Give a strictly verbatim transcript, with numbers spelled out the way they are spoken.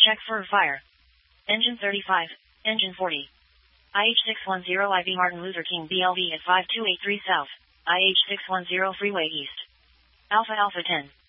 Check for fire. Engine thirty-five, engine forty. I H six one zero I B Martin Luther King B L V at five two eight three South, I H six one zero Freeway East. Alpha Alpha ten.